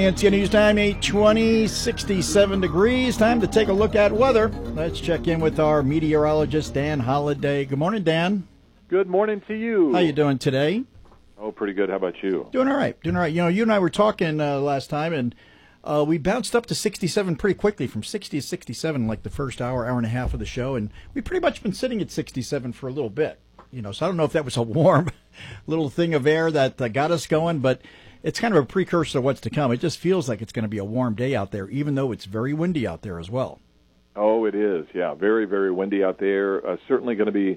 NCN News Time, 8:20, 67 degrees. Time to take a look at weather. Let's check in with our meteorologist, Dan Holliday. Good morning, Dan. Good morning to you. How you doing today? Oh, pretty good. How about you? Doing all right. You know, you and I were talking last time, and we bounced up to 67 pretty quickly, from 60 to 67 like the first hour and a half of the show, and we've pretty much been sitting at 67 for a little bit. You know, so I don't know if that was a warm little thing of air that got us going, but it's kind of a precursor to what's to come. It just feels like it's going to be a warm day out there, even though it's very windy out there as well. Oh, it is. Yeah, very, very windy out there. Certainly going to be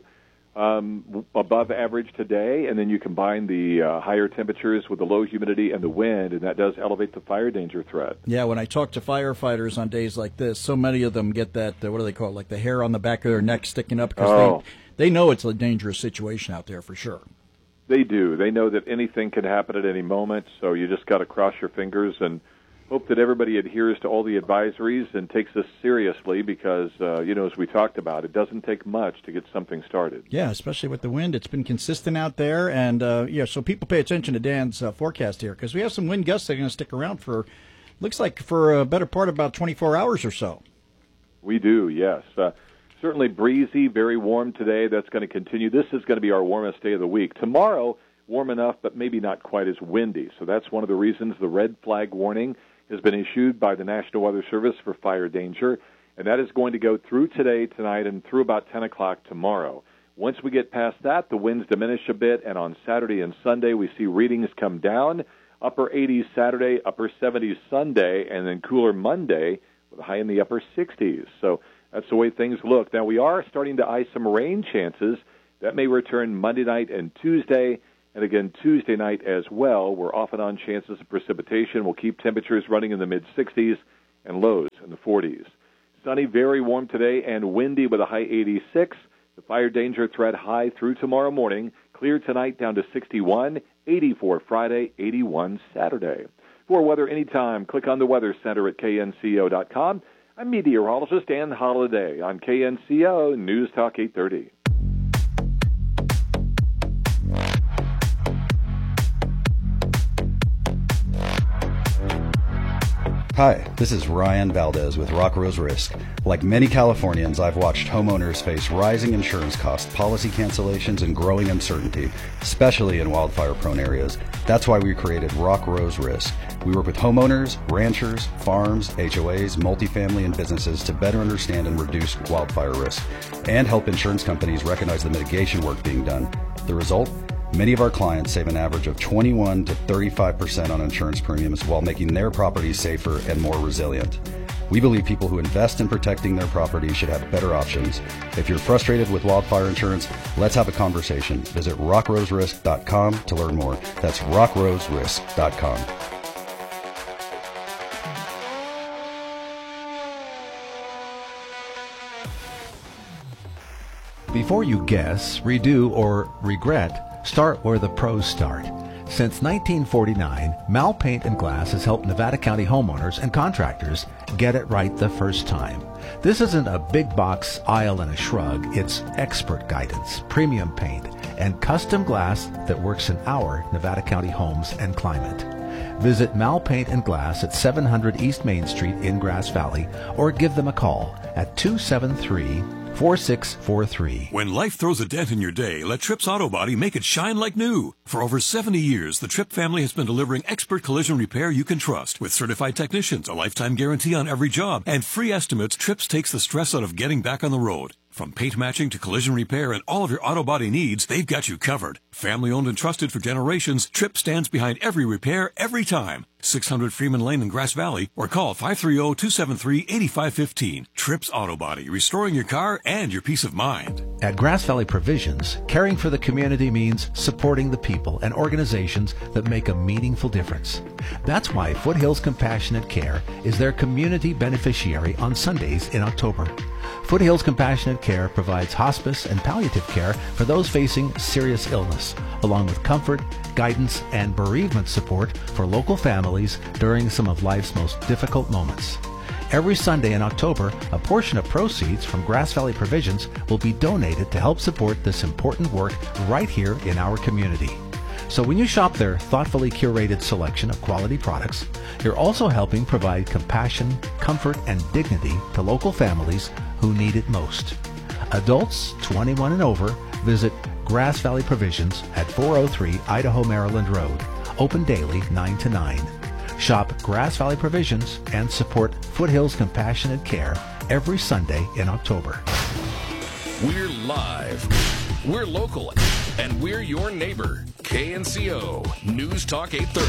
above average today, and then you combine the higher temperatures with the low humidity and the wind, and that does elevate the fire danger threat. Yeah, when I talk to firefighters on days like this, so many of them get that, what do they call it, like the hair on the back of their neck sticking up, because they know it's a dangerous situation out there for sure. They do. They know that anything can happen at any moment, so you just got to cross your fingers and hope that everybody adheres to all the advisories and takes this seriously because, as we talked about, it doesn't take much to get something started. Yeah, especially with the wind. It's been consistent out there, and, so people pay attention to Dan's forecast here because we have some wind gusts that are going to stick around looks like for a better part of about 24 hours or so. We do, yes. Certainly breezy, very warm today. That's going to continue. This is going to be our warmest day of the week. Tomorrow, warm enough, but maybe not quite as windy. So that's one of the reasons the red flag warning has been issued by the National Weather Service for fire danger, and that is going to go through today, tonight, and through about 10 o'clock tomorrow. Once we get past that, the winds diminish a bit, and on Saturday and Sunday, we see readings come down, upper 80s Saturday, upper 70s Sunday, and then cooler Monday with a high in the upper 60s. So that's the way things look. Now, we are starting to eye some rain chances. That may return Monday night and Tuesday, and again Tuesday night as well. We're off and on chances of precipitation. We'll keep temperatures running in the mid-60s and lows in the 40s. Sunny, very warm today, and windy with a high 86. The fire danger threat high through tomorrow morning. Clear tonight down to 61, 84 Friday, 81 Saturday. For weather anytime, click on the Weather Center at knco.com. I'm meteorologist Dan Holliday on KNCO News Talk 830. Hi, this is Ryan Valdez with Rock Rose Risk. Like many Californians, I've watched homeowners face rising insurance costs, policy cancellations, and growing uncertainty, especially in wildfire-prone areas. That's why we created Rock Rose Risk. We work with homeowners, ranchers, farms, HOAs, multifamily, and businesses to better understand and reduce wildfire risk, and help insurance companies recognize the mitigation work being done. The result? Many of our clients save an average of 21 to 35% on insurance premiums while making their properties safer and more resilient. We believe people who invest in protecting their property should have better options. If you're frustrated with wildfire insurance, let's have a conversation. Visit rockroserisk.com to learn more. That's rockroserisk.com. Before you guess, redo, or regret, start where the pros start. Since 1949, Mal Paint and Glass has helped Nevada County homeowners and contractors get it right the first time. This isn't a big box aisle and a shrug. It's expert guidance, premium paint, and custom glass that works in our Nevada County homes and climate. Visit Mal Paint and Glass at 700 East Main Street in Grass Valley, or give them a call at 273-4643. When life throws a dent in your day, let Tripp's Auto Body make it shine like new. For over 70 years, the Tripp family has been delivering expert collision repair you can trust. With certified technicians, a lifetime guarantee on every job, and free estimates, Tripp's takes the stress out of getting back on the road. From paint matching to collision repair and all of your auto body needs, they've got you covered. Family owned and trusted for generations, Tripp stands behind every repair, every time. 600 Freeman Lane in Grass Valley, or call 530-273-8515. Tripp's Auto Body, restoring your car and your peace of mind. At Grass Valley Provisions, caring for the community means supporting the people and organizations that make a meaningful difference. That's why Foothills Compassionate Care is their community beneficiary on Sundays in October. Foothills Compassionate Care provides hospice and palliative care for those facing serious illness, along with comfort, guidance, and bereavement support for local families during some of life's most difficult moments. Every Sunday in October, a portion of proceeds from Grass Valley Provisions will be donated to help support this important work right here in our community. So when you shop their thoughtfully curated selection of quality products, you're also helping provide compassion, comfort, and dignity to local families who need it most. Adults 21 and over, visit Grass Valley Provisions at 403 Idaho, Maryland Road. Open daily 9 to 9. Shop Grass Valley Provisions and support Foothills Compassionate Care every Sunday in October. We're live. We're local. And we're your neighbor. KNCO News Talk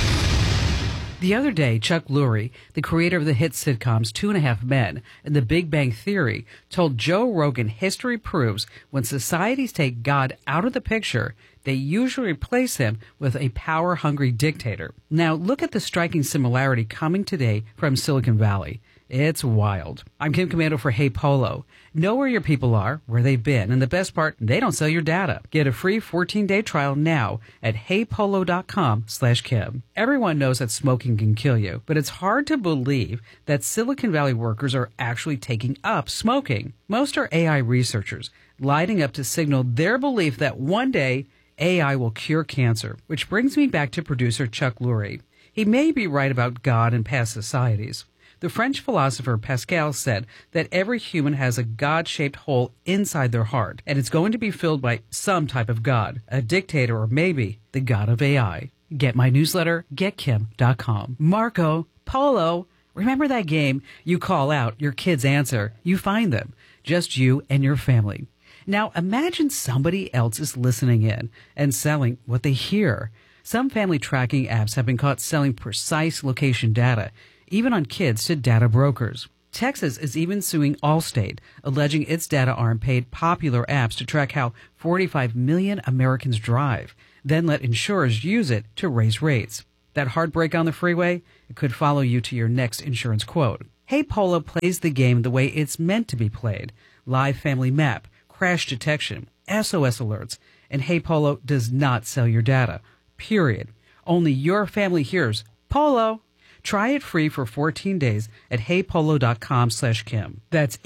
830. The other day, Chuck Lurie, the creator of the hit sitcoms 2.5 Men and The Big Bang Theory, told Joe Rogan history proves when societies take God out of the picture, they usually replace him with a power-hungry dictator. Now, look at the striking similarity coming today from Silicon Valley. It's wild. I'm Kim Komando for Hey Polo. Know where your people are, where they've been, and the best part, they don't sell your data. Get a free 14-day trial now at heypolo.com/Kim. Everyone knows that smoking can kill you, but it's hard to believe that Silicon Valley workers are actually taking up smoking. Most are AI researchers, lighting up to signal their belief that one day AI will cure cancer, which brings me back to producer Chuck Lurie. He may be right about God and past societies. The French philosopher Pascal said that every human has a God-shaped hole inside their heart, and it's going to be filled by some type of God, a dictator, or maybe the God of AI. Get my newsletter, getkim.com. Marco Polo. Remember that game? You call out, your kids answer, you find them. Just you and your family. Now imagine somebody else is listening in and selling what they hear. Some family tracking apps have been caught selling precise location data, even on kids, to data brokers. Texas is even suing Allstate, alleging its data arm paid popular apps to track how 45 million Americans drive, then let insurers use it to raise rates. That heartbreak on the freeway? It could follow you to your next insurance quote. Hey Polo plays the game the way it's meant to be played. Live family map, crash detection, SOS alerts, and Hey Polo does not sell your data. Period. Only your family hears Polo. Try it free for 14 days at heypolo.com/Kim. That's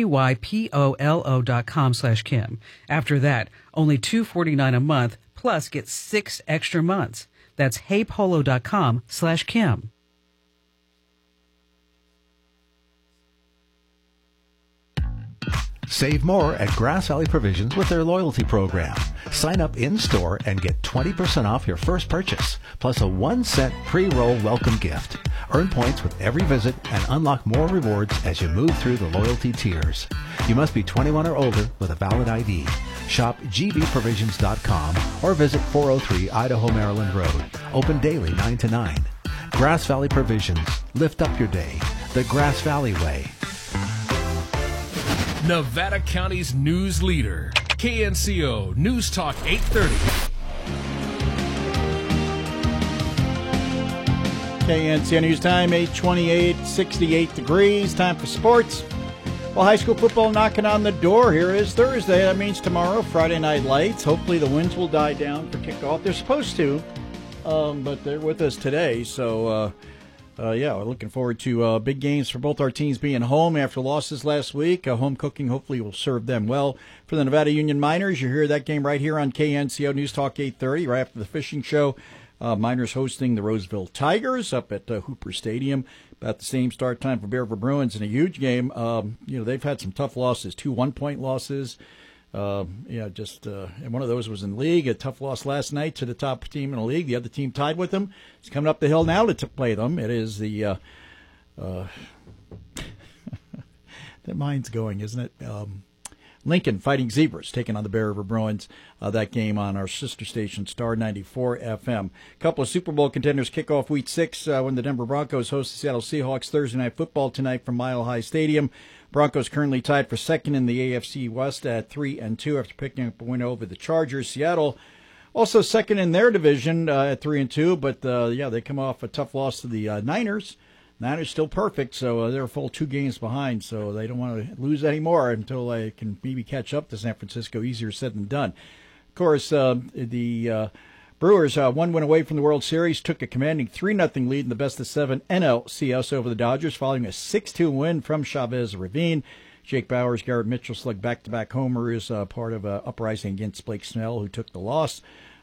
HEYPOLO.com/Kim. After that, only $249 a month, plus get 6 extra months. That's heypolo.com/Kim. Save more at Grass Valley Provisions with their loyalty program. Sign up in-store and get 20% off your first purchase, plus a 1-cent pre-roll welcome gift. Earn points with every visit and unlock more rewards as you move through the loyalty tiers. You must be 21 or older with a valid ID. Shop gbprovisions.com or visit 403 Idaho, Maryland Road. Open daily 9 to 9. Grass Valley Provisions. Lift up your day. The Grass Valley way. Nevada County's news leader. KNCO News Talk 830. KNCO News Time, 8:28, 68 degrees. Time for sports. Well, high school football knocking on the door. Here is Thursday. That means tomorrow, Friday Night Lights. Hopefully the winds will die down for kickoff. They're supposed to, but they're with us today. So, yeah, we're looking forward to big games for both our teams being home after losses last week. Home cooking hopefully will serve them well. For the Nevada Union Miners, you hear that game right here on KNCO News Talk 830, right after the fishing show. Miners hosting the Roseville Tigers up at Hooper Stadium. About the same start time for Bear River Bruins in a huge game. They've had some tough losses, 2 one-point losses. And one of those was in league. A tough loss last night to the top team in the league. The other team tied with them. It's coming up the hill now to play them. It is the the mind's going, isn't it? Lincoln Fighting Zebras taking on the Bear River Bruins. That game on our sister station, Star 94 FM. A couple of Super Bowl contenders kick off Week 6 when the Denver Broncos host the Seattle Seahawks Thursday Night Football tonight from Mile High Stadium. Broncos currently tied for second in the AFC West at 3-2 after picking up a win over the Chargers. Seattle also second in their division at 3-2, but they come off a tough loss to the Niners. Niners still perfect, so they're a full 2 games behind, so they don't want to lose any more until they can maybe catch up to San Francisco. Easier said than done. Of course, the Brewers, 1 win away from the World Series, took a commanding 3-0 lead in the best-of-7 NLCS over the Dodgers, following a 6-2 win from Chavez Ravine. Jake Bauers, Garrett Mitchell slugged back-to-back homers, part of an uprising against Blake Snell, who took the loss.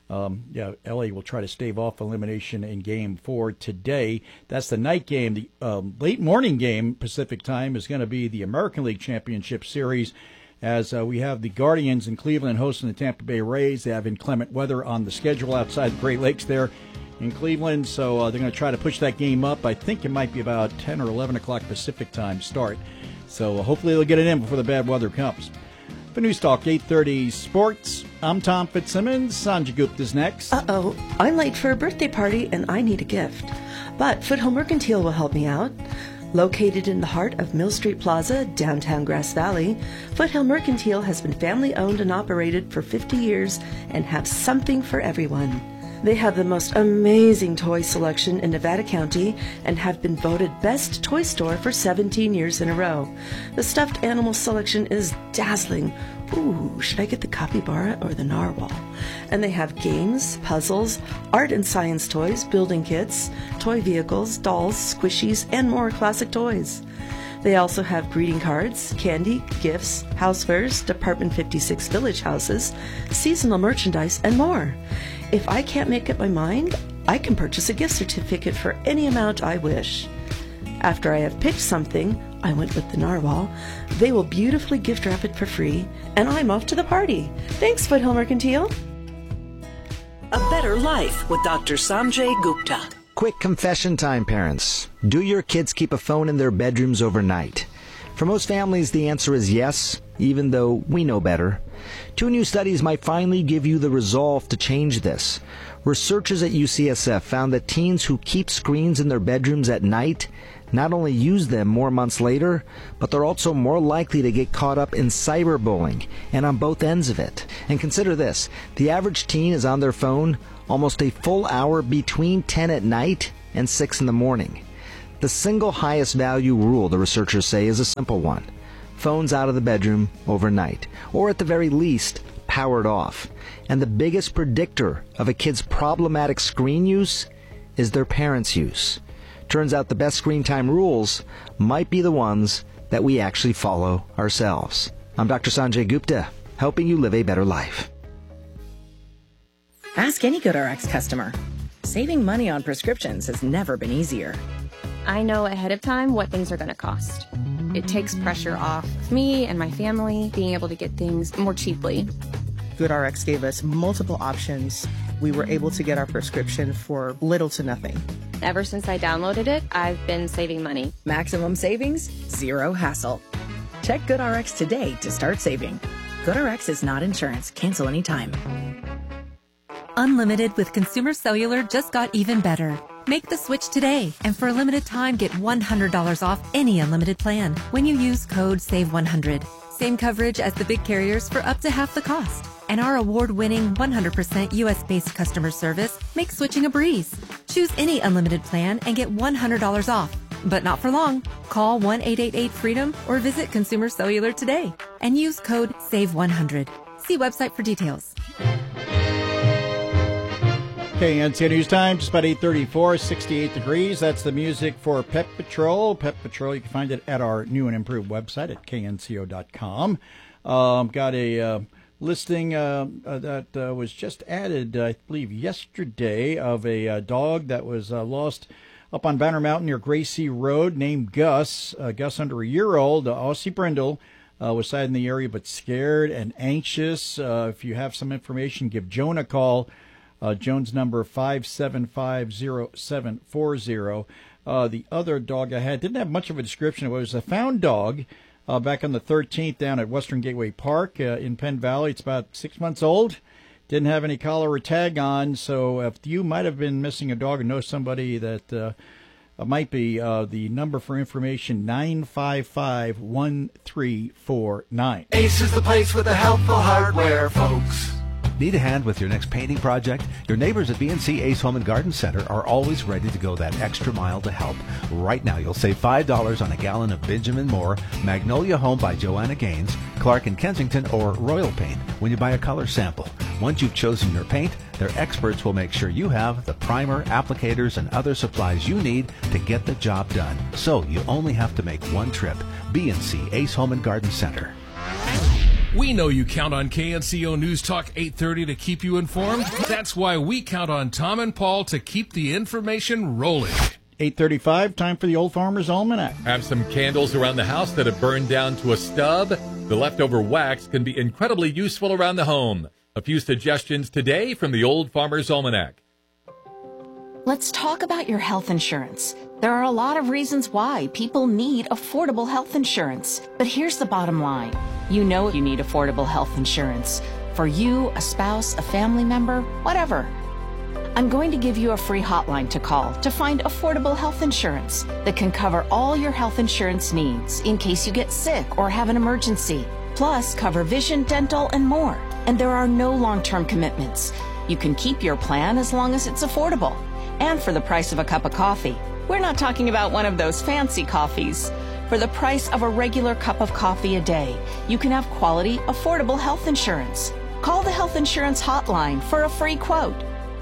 LA will try to stave off elimination in Game 4 today. That's the night game. The late morning game, Pacific time, is going to be the American League Championship Series, as we have the Guardians in Cleveland hosting the Tampa Bay Rays. They have inclement weather on the schedule outside the Great Lakes there in Cleveland, so they're going to try to push that game up. I think it might be about 10 or 11 o'clock Pacific time start. So hopefully they'll get it in before the bad weather comes. For News Talk 830 Sports, I'm Tom Fitzsimmons. Sanjay Gupta's next. Uh-oh, I'm late for a birthday party and I need a gift. But Foothill Mercantile will help me out. Located in the heart of Mill Street Plaza, downtown Grass Valley, Foothill Mercantile has been family-owned and operated for 50 years and have something for everyone. They have the most amazing toy selection in Nevada County and have been voted Best Toy Store for 17 years in a row. The stuffed animal selection is dazzling. Ooh, should I get the capybara or the narwhal? And they have games, puzzles, art and science toys, building kits, toy vehicles, dolls, squishies, and more classic toys. They also have greeting cards, candy, gifts, housewares, Department 56 village houses, seasonal merchandise, and more. If I can't make up my mind, I can purchase a gift certificate for any amount I wish. After I have picked something, I went with the narwhal, they will beautifully gift wrap it for free, and I'm off to the party. Thanks, Foothill Mercantile. A Better Life with Dr. Sanjay Gupta. Quick confession time, parents. Do your kids keep a phone in their bedrooms overnight? For most families, the answer is yes, even though we know better. 2 new studies might finally give you the resolve to change this. Researchers at UCSF found that teens who keep screens in their bedrooms at night not only use them more months later, but they're also more likely to get caught up in cyberbullying, and on both ends of it. And consider this, the average teen is on their phone almost a full hour between 10 at night and 6 in the morning. The single highest value rule, the researchers say, is a simple one. Phones out of the bedroom overnight, or at the very least, powered off. And the biggest predictor of a kid's problematic screen use is their parents' use. Turns out the best screen time rules might be the ones that we actually follow ourselves. I'm Dr. Sanjay Gupta, helping you live a better life. Ask any GoodRx customer. Saving money on prescriptions has never been easier. I know ahead of time what things are going to cost. It takes pressure off me and my family being able to get things more cheaply. GoodRx gave us multiple options. We were able to get our prescription for little to nothing. Ever since I downloaded it, I've been saving money. Maximum savings, zero hassle. Check GoodRx today to start saving. GoodRx is not insurance. Cancel anytime. Unlimited with Consumer Cellular just got even better. Make the switch today, and for a limited time, get $100 off any unlimited plan when you use code SAVE100. Same coverage as the big carriers for up to half the cost. And our award-winning 100% U.S.-based customer service makes switching a breeze. Choose any unlimited plan and get $100 off. But not for long. Call 1-888-FREEDOM or visit Consumer Cellular today and use code SAVE100. See website for details. KNCO News Time, just about 8:34, 68 degrees. That's the music for Pet Patrol. Pet Patrol, you can find it at our new and improved website at knco.com. Got a listing that was just added, I believe, yesterday of a dog that was lost up on Banner Mountain near Gracie Road named Gus. Gus, under a year old, Aussie Brindle, was sighted in the area but scared and anxious. If you have some information, give Joan a call. Jones number 5750740. The other dog I had didn't have much of a description. It was a found dog back on the 13th down at Western Gateway Park in Penn Valley. It's about 6 months old. Didn't have any collar or tag on. So if you might have been missing a dog and know somebody that might be, the number for information, 955-1349. Ace is the place with the helpful hardware, folks. Need a hand with your next painting project? Your neighbors at BNC Ace Home and Garden Center are always ready to go that extra mile to help. Right now, you'll save $5 on a gallon of Benjamin Moore, Magnolia Home by Joanna Gaines, Clark and Kensington, or Royal Paint when you buy a color sample. Once you've chosen your paint, their experts will make sure you have the primer, applicators, and other supplies you need to get the job done. So you only have to make one trip. BNC Ace Home and Garden Center. We know you count on KNCO News Talk 830 to keep you informed. That's why we count on Tom and Paul to keep the information rolling. 8:35, time for the Old Farmer's Almanac. Have some candles around the house that have burned down to a stub. The leftover wax can be incredibly useful around the home. A few suggestions today from the Old Farmer's Almanac. Let's talk about your health insurance. There are a lot of reasons why people need affordable health insurance. But here's the bottom line. You know you need affordable health insurance. For you, a spouse, a family member, whatever. I'm going to give you a free hotline to call to find affordable health insurance that can cover all your health insurance needs in case you get sick or have an emergency. Plus, cover vision, dental, and more. And there are no long-term commitments. You can keep your plan as long as it's affordable. And for the price of a cup of coffee. We're not talking about one of those fancy coffees. For the price of a regular cup of coffee a day, you can have quality, affordable health insurance. Call the Health Insurance Hotline for a free quote.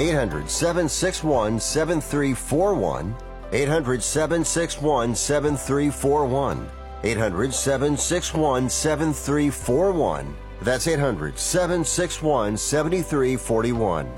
800-761-7341. 800-761-7341. 800-761-7341. That's 800-761-7341.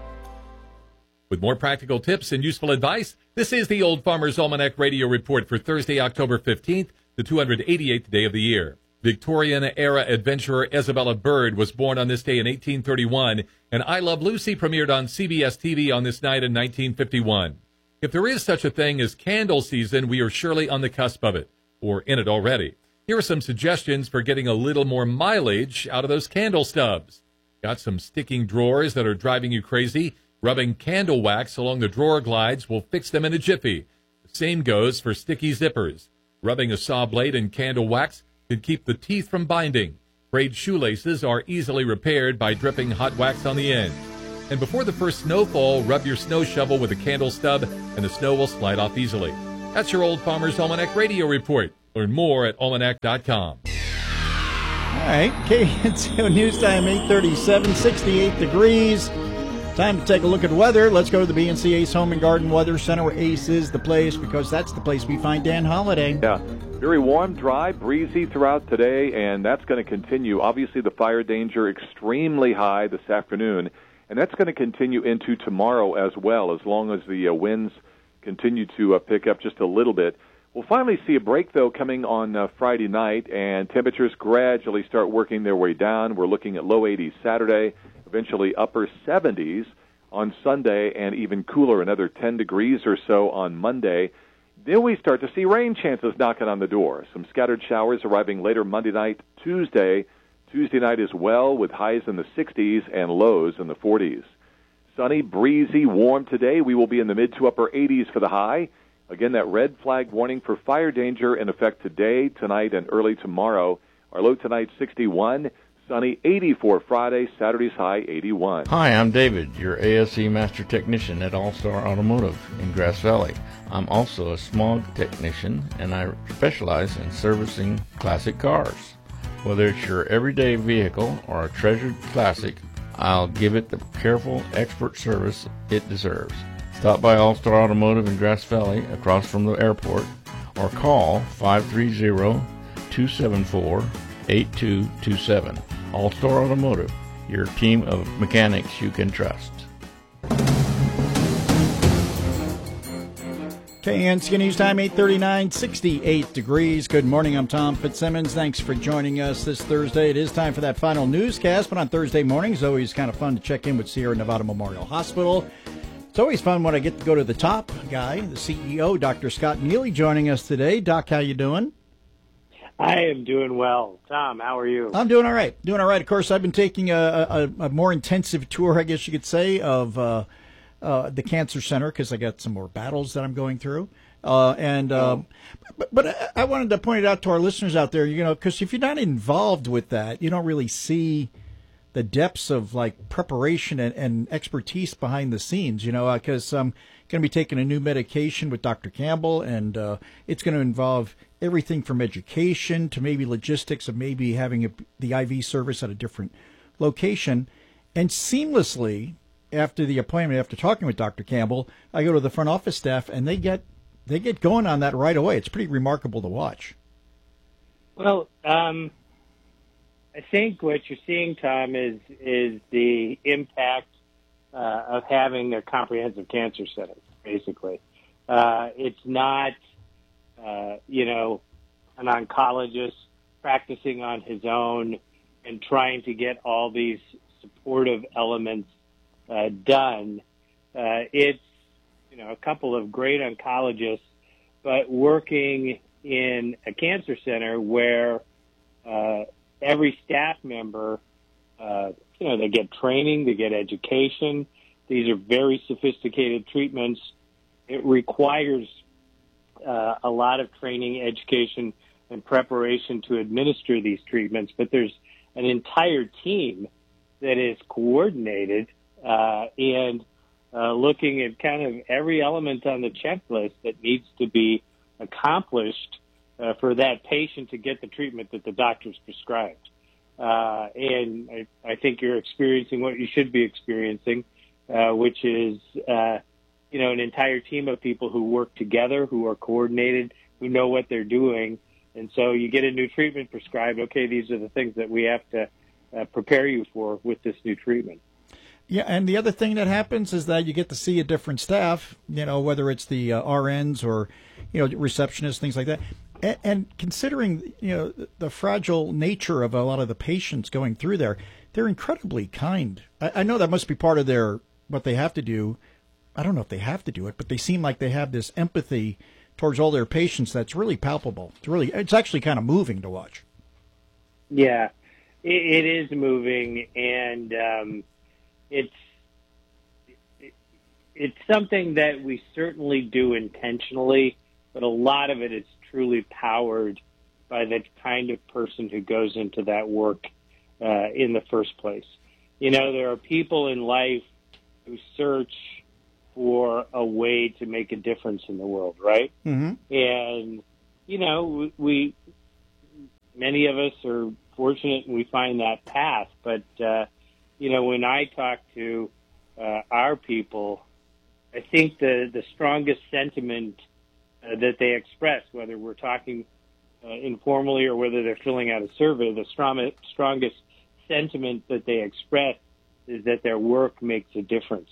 With more practical tips and useful advice, this is the Old Farmer's Almanac Radio Report for Thursday, October 15th, the 288th day of the year. Victorian-era adventurer Isabella Bird was born on this day in 1831, and I Love Lucy premiered on CBS TV on this night in 1951. If there is such a thing as candle season, we are surely on the cusp of it, or in it already. Here are some suggestions for getting a little more mileage out of those candle stubs. Got some sticking drawers that are driving you crazy? Rubbing candle wax along the drawer glides will fix them in a jiffy. The same goes for sticky zippers. Rubbing a saw blade in candle wax can keep the teeth from binding. Frayed shoelaces are easily repaired by dripping hot wax on the end. And before the first snowfall, rub your snow shovel with a candle stub and the snow will slide off easily. That's your Old Farmer's Almanac Radio Report. Learn more at almanac.com. All right, KNCO News Time, 8:37, 68 degrees. Time to take a look at weather. Let's go to the BNC Ace Home and Garden Weather Center, where Ace is the place, because that's the place we find Dan Holliday. Yeah, very warm, dry, breezy throughout today, and that's going to continue. Obviously, the fire danger extremely high this afternoon, and that's going to continue into tomorrow as well, as long as the winds continue to pick up just a little bit. We'll finally see a break, though, coming on Friday night, and temperatures gradually start working their way down. We're looking at low 80s Saturday, eventually upper 70s on Sunday, and even cooler, another 10 degrees or so on Monday. Then we start to see rain chances knocking on the door. Some scattered showers arriving later Monday night, Tuesday night as well, with highs in the 60s and lows in the 40s. Sunny, breezy, warm today. We will be in the mid to upper 80s for the high. Again, that red flag warning for fire danger in effect today, tonight, and early tomorrow. Our low tonight, 61. Sunny, 84 Friday. Saturday's high, 81. Hi, I'm David, your ASE Master Technician at All-Star Automotive in Grass Valley. I'm also a smog technician, and I specialize in servicing classic cars. Whether it's your everyday vehicle or a treasured classic, I'll give it the careful, expert service it deserves. Stop by All-Star Automotive in Grass Valley across from the airport, or call 530-274-8227. All-Star Automotive, your team of mechanics you can trust. KNCO News Time, 8:39, 68 degrees. Good morning, I'm Tom Fitzsimmons. Thanks for joining us this Thursday. It is time for that final newscast, but on Thursday mornings, always kind of fun to check in with Sierra Nevada Memorial Hospital. It's always fun when I get to go to the top guy, the CEO, Dr. Scott Neely, joining us today. Doc, how you doing? I am doing well. Tom, how are you? I'm doing all right. Doing all right. Of course, I've been taking a more intensive tour, I guess you could say, of the cancer center, because I got some more battles that I'm going through. But I wanted to point it out to our listeners out there, because if you're not involved with that, you don't really see the depths of like preparation and expertise behind the scenes, because I'm going to be taking a new medication with Dr. Campbell, and it's going to involve everything from education to maybe logistics of maybe having the IV service at a different location. And seamlessly, after the appointment, after talking with Dr. Campbell, I go to the front office staff, and they get going on that right away. It's pretty remarkable to watch. Well, I think what you're seeing, Tom, is the impact of having a comprehensive cancer center, basically. It's not, an oncologist practicing on his own and trying to get all these supportive elements done. It's, a couple of great oncologists, but working in a cancer center where every staff member, they get training, they get education. These are very sophisticated treatments. It requires a lot of training, education, and preparation to administer these treatments, but there's an entire team that is coordinated and looking at kind of every element on the checklist that needs to be accomplished for that patient to get the treatment that the doctor's prescribed. And I think you're experiencing what you should be experiencing, which is, an entire team of people who work together, who are coordinated, who know what they're doing. And so you get a new treatment prescribed. Okay, these are the things that we have to prepare you for with this new treatment. Yeah, and the other thing that happens is that you get to see a different staff, whether it's the RNs or, receptionists, things like that. And considering, the fragile nature of a lot of the patients going through there, they're incredibly kind. I know that must be part of what they have to do. I don't know if they have to do it, but they seem like they have this empathy towards all their patients that's really palpable. It's actually kind of moving to watch. Yeah, it is moving, and it's something that we certainly do intentionally, but a lot of it is truly powered by the kind of person who goes into that work in the first place. There are people in life who search for a way to make a difference in the world, right? Mm-hmm. And, many of us are fortunate and we find that path. But, when I talk to our people, I think the strongest sentiment that they express, whether we're talking informally or whether they're filling out a survey, the strongest sentiment that they express is that their work makes a difference.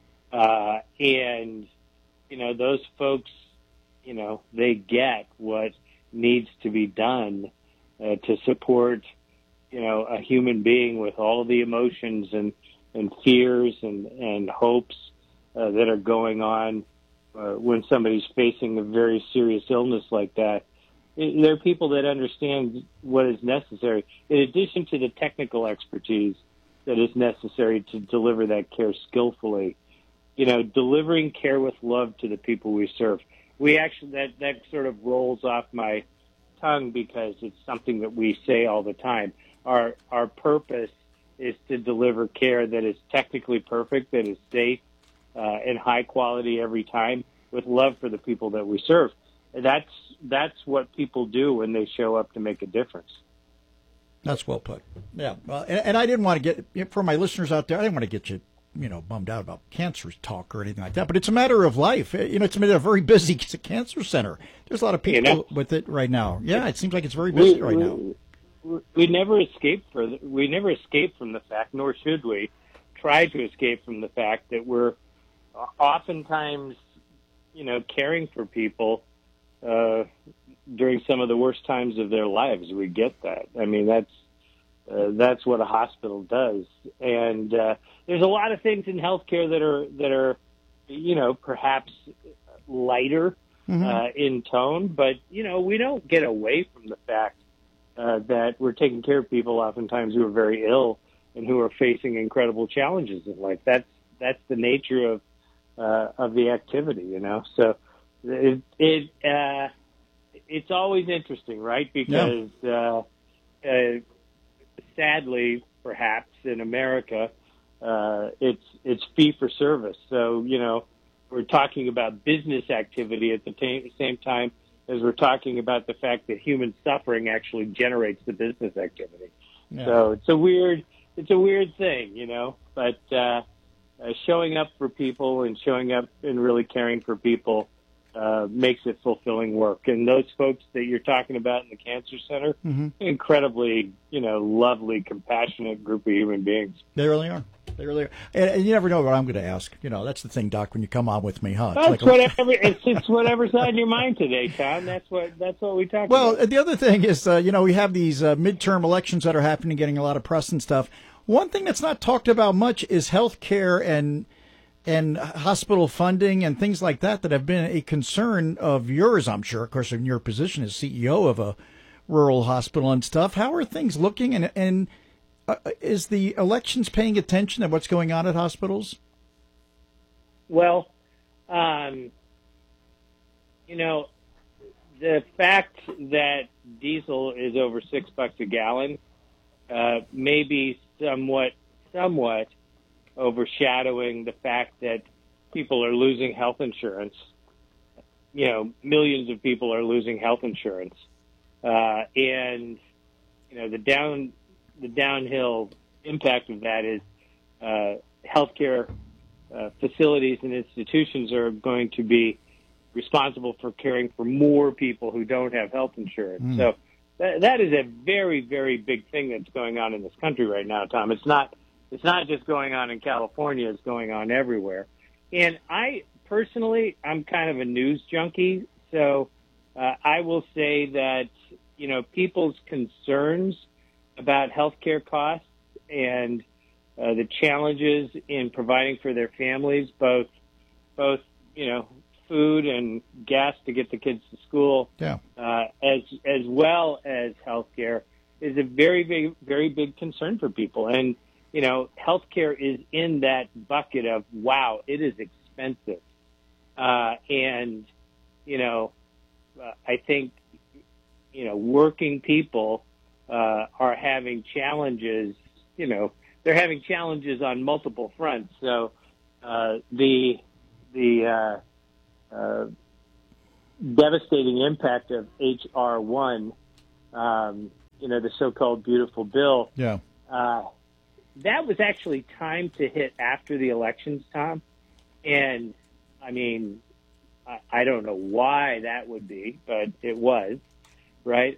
And, those folks, they get what needs to be done to support, a human being with all the emotions and fears and hopes that are going on when somebody's facing a very serious illness like that. There are people that understand what is necessary, in addition to the technical expertise that is necessary to deliver that care skillfully. Delivering care with love to the people we serve. We actually, that sort of rolls off my tongue because it's something that we say all the time. Our purpose is to deliver care that is technically perfect, that is safe, and high quality every time, with love for the people that we serve. That's what people do when they show up to make a difference. That's well put. Yeah. And I didn't want to get, for my listeners out there, I didn't want to get you, bummed out about cancer talk or anything like that. But it's a matter of life. It's a very busy cancer center. There's a lot of people with it right now. Yeah, it seems like it's very busy right now. We never escape from the fact, nor should we try to escape from the fact that we're oftentimes, caring for people during some of the worst times of their lives. We get that. I mean, that's what a hospital does. And there's a lot of things in healthcare that are perhaps lighter in tone, but we don't get away from the fact that we're taking care of people oftentimes who are very ill and who are facing incredible challenges in life. That's the nature of the activity, So it's always interesting, right? Because sadly, perhaps in America, it's fee for service. So we're talking about business activity at the same time as we're talking about the fact that human suffering actually generates the business activity. Yeah. So it's a weird thing, But showing up for people and showing up and really caring for people makes it fulfilling work. And those folks that you're talking about in the cancer center, incredibly, lovely, compassionate group of human beings. They really are. They really are. And you never know what I'm going to ask. That's the thing, Doc, when you come on with me, huh? It's whatever's on your mind today, Tom. That's what we talk about. Well, the other thing is, we have these midterm elections that are happening, getting a lot of press and stuff. One thing that's not talked about much is health care and hospital funding and things like that have been a concern of yours, I'm sure, of course, in your position as CEO of a rural hospital and stuff. How are things looking, and is the elections paying attention to what's going on at hospitals? Well, the fact that diesel is over $6 a gallon may be somewhat overshadowing the fact that people are losing health insurance. Millions of people are losing health insurance. And the downhill impact of that is healthcare facilities and institutions are going to be responsible for caring for more people who don't have health insurance. So that is a very, very big thing that's going on in this country right now, Tom. It's not just going on in California, it's going on everywhere. And I personally, I'm kind of a news junkie, so I will say that, people's concerns about healthcare costs and the challenges in providing for their families, both food and gas to get the kids to school, as well as healthcare, is a very big, very big concern for people. And healthcare is in that bucket of, wow, it is expensive. And I think, working people are having challenges, they're having challenges on multiple fronts. So the devastating impact of H.R. 1, the so-called beautiful bill, that was actually timed to hit after the elections, Tom. And, I don't know why that would be, but it was, right?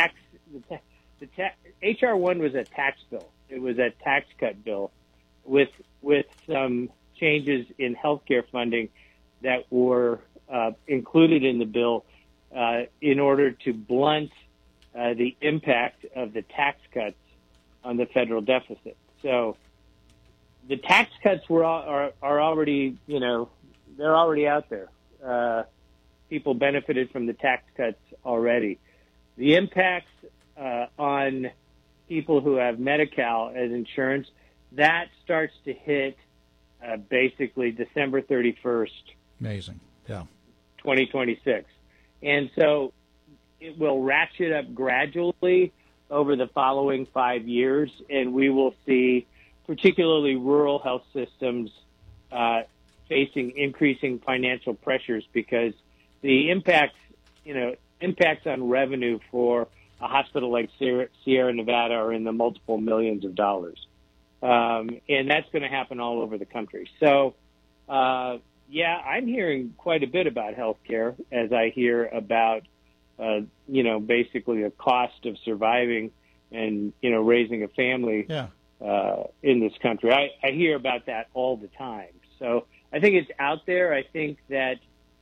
H.R. 1 was a tax bill. It was a tax cut bill with some changes in healthcare funding that were included in the bill in order to blunt the impact of the tax cuts on the federal deficit. So the tax cuts are already, they're already out there. People benefited from the tax cuts already. The impacts on people who have Medi-Cal as insurance, that starts to hit basically December 31st. Amazing. Yeah. 2026. And so it will ratchet up gradually over the following 5 years, and we will see particularly rural health systems facing increasing financial pressures because the impacts on revenue for a hospital like Sierra Nevada are in the multiple millions of dollars. And that's going to happen all over the country. So, I'm hearing quite a bit about healthcare as I hear about, basically a cost of surviving and, raising a family in this country. I hear about that all the time. So I think it's out there. I think that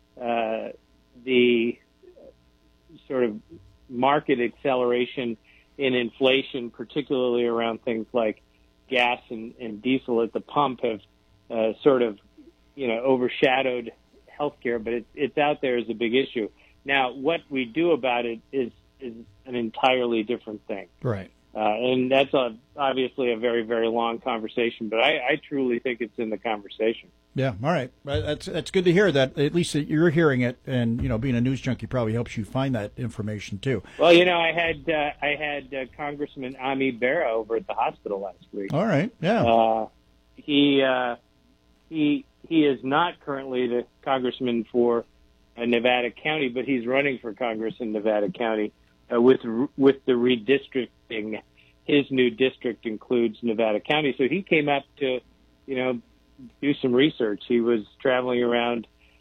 the sort of market acceleration in inflation, particularly around things like gas and diesel at the pump, have sort of, overshadowed healthcare, but it's out there as a big issue. Now, what we do about it is an entirely different thing. Right. And that's obviously a very, very long conversation, but I truly think it's in the conversation. Yeah, all right. That's good to hear that at least that you're hearing it, and being a news junkie probably helps you find that information too. Well, I had Congressman Ami Bera over at the hospital last week. All right. Yeah. He is not currently the congressman for Nevada County, but he's running for Congress in Nevada County with the redistricting. His new district includes Nevada County, so he came up to do some research. He was traveling around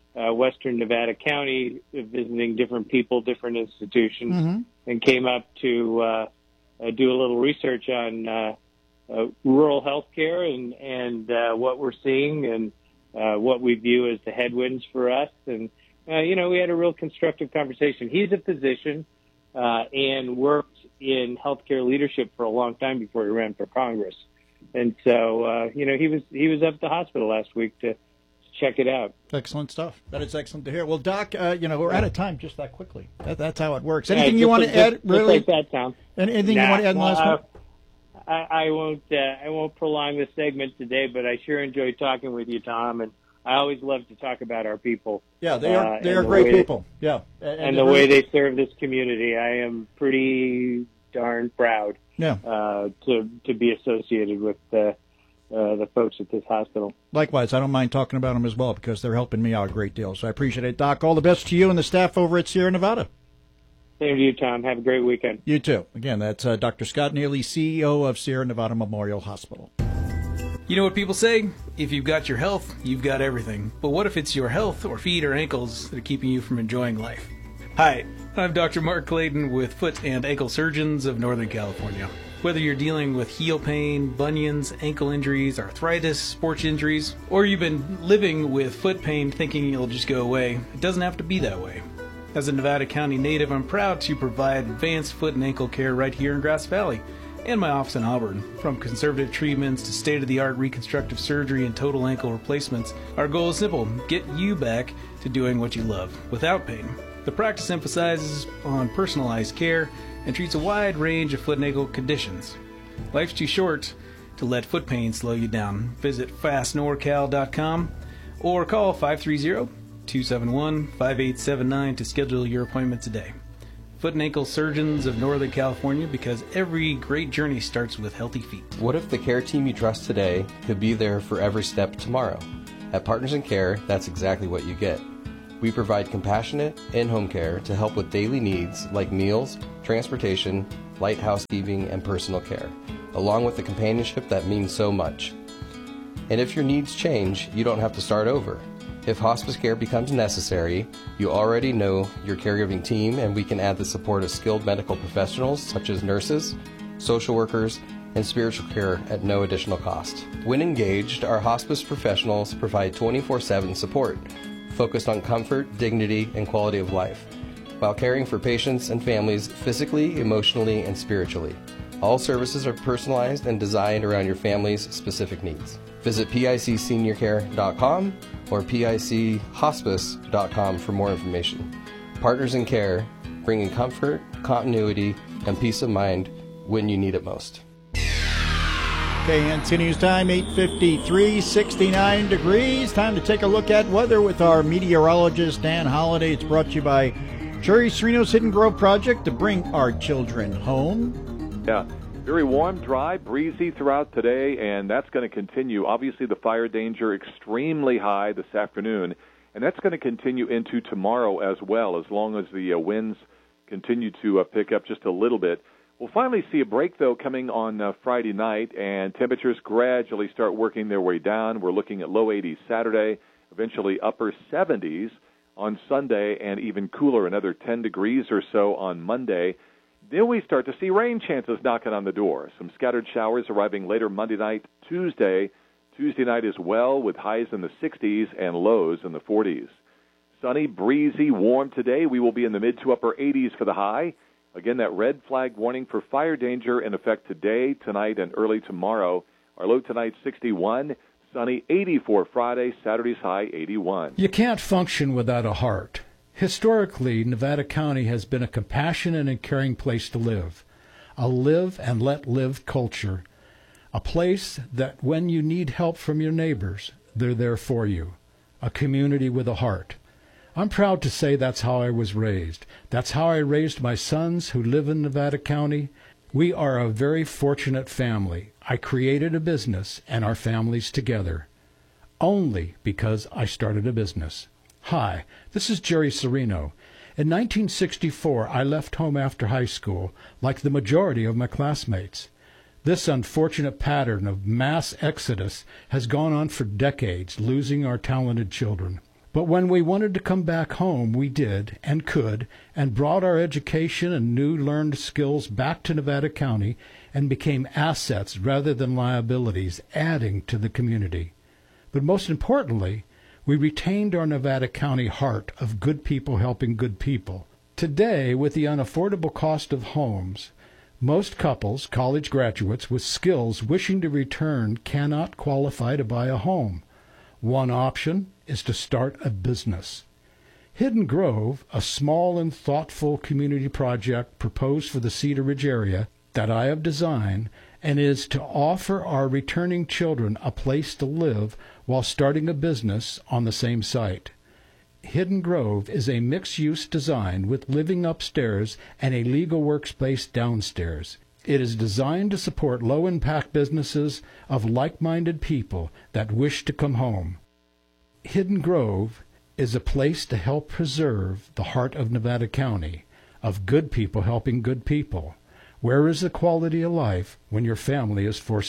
Western Nevada County, visiting different people, different institutions, and came up to do a little research on rural health care and what we're seeing and what we view as the headwinds for us. And, we had a real constructive conversation. He's a physician and worked in healthcare leadership for a long time before he ran for Congress. And so, he was up at the hospital last week to check it out. Excellent stuff. That is excellent to hear. Well, Doc, we're out of time just that quickly. That's how it works. Anything you want to add? Really? Just like that, Tom. Anything you want to add in the last one? I won't prolong the segment today, but I sure enjoyed talking with you, Tom, and I always love to talk about our people. Yeah, they are great people. Yeah, and the way they serve this community, I am pretty darn proud. Yeah. To be associated with the folks at this hospital. Likewise, I don't mind talking about them as well because they're helping me out a great deal. So I appreciate it, Doc. All the best to you and the staff over at Sierra Nevada. Same to you, Tom. Have a great weekend. You too. Again, that's Dr. Scott Neely, CEO of Sierra Nevada Memorial Hospital. You know what people say? If you've got your health, you've got everything. But what if it's your health or feet or ankles that are keeping you from enjoying life? Hi, I'm Dr. Mark Clayton with Foot and Ankle Surgeons of Northern California. Whether you're dealing with heel pain, bunions, ankle injuries, arthritis, sports injuries, or you've been living with foot pain thinking it'll just go away, it doesn't have to be that way. As a Nevada County native, I'm proud to provide advanced foot and ankle care right here in Grass Valley and my office in Auburn. From conservative treatments to state-of-the-art reconstructive surgery and total ankle replacements, our goal is simple: get you back to doing what you love without pain. The practice emphasizes on personalized care and treats a wide range of foot and ankle conditions. Life's too short to let foot pain slow you down. Visit fastnorcal.com or call 530-271-5879 to schedule your appointment today. Foot and Ankle Surgeons of Northern California, because every great journey starts with healthy feet. What if the care team you trust today could be there for every step tomorrow? At Partners in Care, that's exactly what you get. We provide compassionate, in-home care to help with daily needs like meals, transportation, light housekeeping, and personal care, along with the companionship that means so much. And if your needs change, you don't have to start over. If hospice care becomes necessary, you already know your caregiving team, and we can add the support of skilled medical professionals such as nurses, social workers, and spiritual care at no additional cost. When engaged, our hospice professionals provide 24/7 support, focused on comfort, dignity, and quality of life, while caring for patients and families physically, emotionally, and spiritually. All services are personalized and designed around your family's specific needs. Visit picseniorcare.com or pichospice.com for more information. Partners in Care, bringing comfort, continuity, and peace of mind when you need it most. KNC News Time, 8:53, 69 degrees. Time to take a look at weather with our meteorologist, Dan Holliday. It's brought to you by Jerry Serino's Hidden Grove Project to bring our children home. Yeah, very warm, dry, breezy throughout today, and that's going to continue. Obviously, the fire danger extremely high this afternoon, and that's going to continue into tomorrow as well, as long as the winds continue to pick up just a little bit. We'll finally see a break, though, coming on Friday night, and temperatures gradually start working their way down. We're looking at low 80s Saturday, eventually upper 70s on Sunday, and even cooler, another 10 degrees or so on Monday. Then we start to see rain chances knocking on the door. Some scattered showers arriving later Monday night, Tuesday night as well, with highs in the 60s and lows in the 40s. Sunny, breezy, warm today. We will be in the mid to upper 80s for the high. Again, that red flag warning for fire danger in effect today, tonight, and early tomorrow. Our low tonight, 61. Sunny, 84 Friday. Saturday's high, 81. You can't function without a heart. Historically, Nevada County has been a compassionate and caring place to live. A live and let live culture. A place that when you need help from your neighbors, they're there for you. A community with a heart. I'm proud to say that's how I was raised. That's how I raised my sons who live in Nevada County. We are a very fortunate family. I created a business and our families together. Only because I started a business. Hi, this is Jerry Serino. In 1964, I left home after high school, like the majority of my classmates. This unfortunate pattern of mass exodus has gone on for decades, losing our talented children. But when we wanted to come back home, we did and could, and brought our education and new learned skills back to Nevada County and became assets rather than liabilities, adding to the community. But most importantly, we retained our Nevada County heart of good people helping good people. Today, with the unaffordable cost of homes, most couples, college graduates with skills wishing to return, cannot qualify to buy a home. One option is to start a business. Hidden Grove, a small and thoughtful community project proposed for the Cedar Ridge area that I have designed, and is to offer our returning children a place to live while starting a business on the same site. Hidden Grove is a mixed-use design with living upstairs and a legal workspace downstairs. It is designed to support low-impact businesses of like-minded people that wish to come home. Hidden Grove is a place to help preserve the heart of Nevada County, of good people helping good people. Where is the quality of life when your family is forced